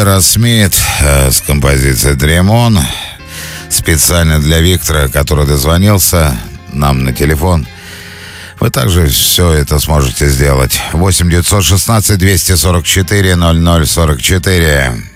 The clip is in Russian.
Aerosmith с композицией Dream On. Специально для Виктора, который дозвонился нам на телефон. Вы также все это сможете сделать. 8 916 244 0044.